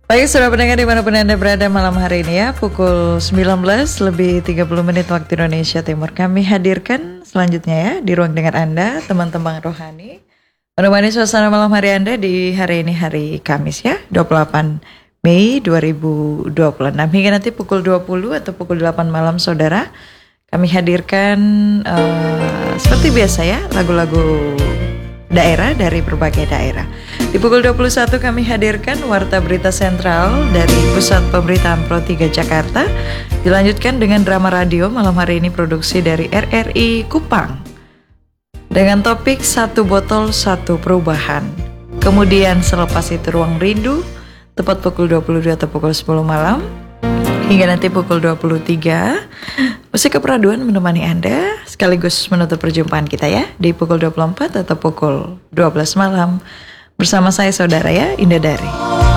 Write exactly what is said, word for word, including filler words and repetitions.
Baik, saudara pendengar dimanapun Anda berada malam hari ini ya, pukul sembilan belas lebih tiga puluh menit waktu Indonesia Timur. Kami hadirkan selanjutnya ya di ruang dengar Anda, teman-teman rohani, menemani suasana malam hari Anda di hari ini, hari Kamis ya, dua puluh delapan Mei dua ribu dua puluh enam. Hingga nanti pukul dua puluh atau pukul delapan malam saudara, kami hadirkan uh, seperti biasa ya, lagu-lagu daerah dari berbagai daerah. Di pukul dua puluh satu kami hadirkan Warta Berita Sentral dari Pusat Pemberitaan Pro tiga Jakarta. Dilanjutkan dengan drama radio malam hari ini produksi dari R R I Kupang dengan topik Satu Botol Satu Perubahan. Kemudian selepas itu Ruang Rindu tepat pukul dua puluh dua atau pukul sepuluh malam. Hingga nanti pukul dua puluh tiga, musik keperaduan menemani Anda sekaligus menutup perjumpaan kita ya di pukul dua puluh empat atau pukul dua belas malam bersama saya saudara ya, Indah Dari.